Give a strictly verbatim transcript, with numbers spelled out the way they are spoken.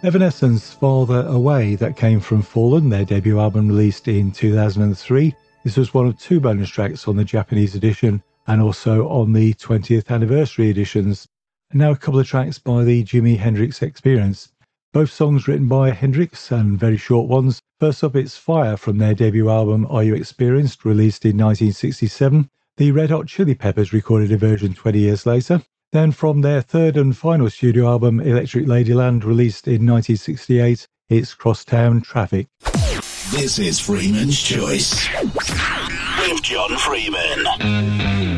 Evanescence, Farther Away, that came from Fallen, their debut album released in two thousand three. This was one of two bonus tracks on the Japanese edition and also on the twentieth anniversary editions. And now a couple of tracks by the Jimi Hendrix Experience. Both songs written by Hendrix and very short ones. First up, it's Fire from their debut album Are You Experienced, released in nineteen sixty-seven. The Red Hot Chili Peppers recorded a version twenty years later. Then from their third and final studio album Electric Ladyland, released in nineteen sixty-eight, it's Crosstown Traffic. This is Freeman's Choice with John Freeman.